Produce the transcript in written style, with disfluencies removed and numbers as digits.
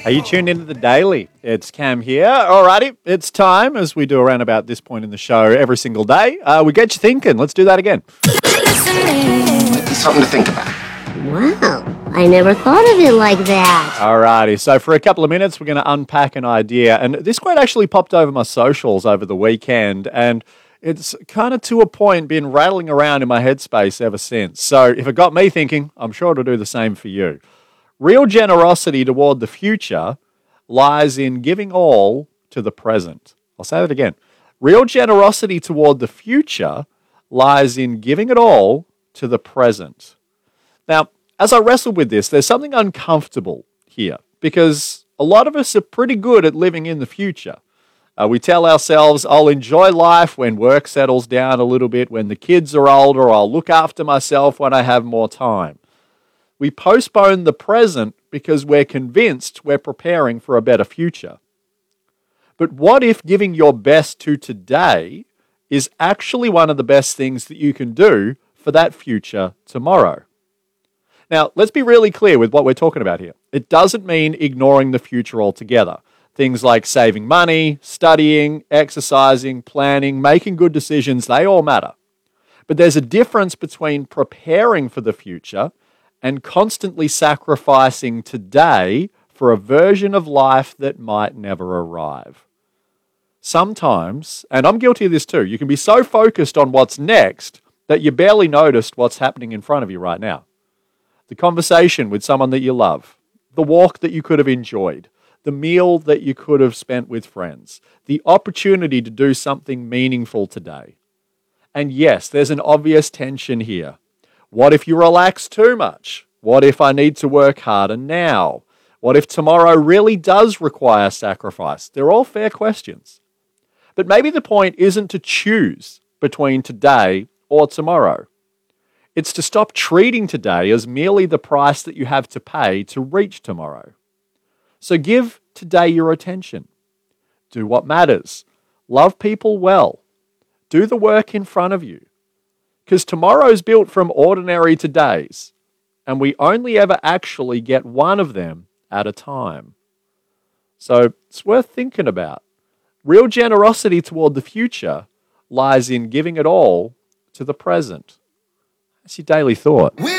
Are you tuned into the Daily? It's Cam here. Alrighty, it's time, as we do around about this point in the show every single day. We get you thinking. Let's do that again. Something to think about. Wow, I never thought of it like that. Alrighty, so for a couple of minutes, we're going to unpack an idea. And this quote actually popped over my socials over the weekend, and it's kind of to a point been rattling around in my headspace ever since. So if it got me thinking, I'm sure it'll do the same for you. Real generosity toward the future lies in giving all to the present. I'll say that again. Real generosity toward the future lies in giving it all to the present. Now, as I wrestle with this, there's something uncomfortable here because a lot of us are pretty good at living in the future. We tell ourselves, I'll enjoy life when work settles down a little bit, when the kids are older, I'll look after myself when I have more time. We postpone the present because we're convinced we're preparing for a better future. But what if giving your best to today is actually one of the best things that you can do for that future tomorrow? Now, let's be really clear with what we're talking about here. It doesn't mean ignoring the future altogether. Things like saving money, studying, exercising, planning, making good decisions, they all matter. But there's a difference between preparing for the future and constantly sacrificing today for a version of life that might never arrive. Sometimes, and I'm guilty of this too, you can be so focused on what's next that you barely noticed what's happening in front of you right now. The conversation with someone that you love, the walk that you could have enjoyed, the meal that you could have spent with friends, the opportunity to do something meaningful today. And yes, there's an obvious tension here. What if you relax too much? What if I need to work harder now? What if tomorrow really does require sacrifice? They're all fair questions. But maybe the point isn't to choose between today or tomorrow. It's to stop treating today as merely the price that you have to pay to reach tomorrow. So give today your attention. Do what matters. Love people well. Do the work in front of you. Because tomorrow's built from ordinary todays, and we only ever actually get one of them at a time. So it's worth thinking about. Real generosity toward the future lies in giving it all to the present. That's your daily thought.